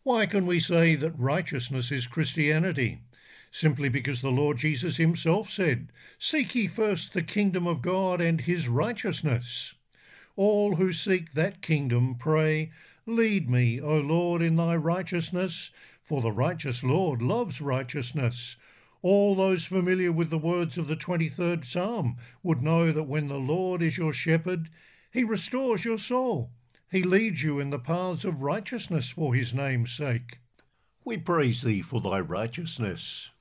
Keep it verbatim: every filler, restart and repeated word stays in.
Why can we say that righteousness is Christianity? Simply because the Lord Jesus himself said, "Seek ye first the kingdom of God and his righteousness." All who seek that kingdom pray, "Lead me, O Lord, in thy righteousness," for the righteous Lord loves righteousness. All those familiar with the words of the twenty-third Psalm would know that when the Lord is your shepherd, he restores your soul. He leads you in the paths of righteousness for his name's sake. We praise thee for thy righteousness.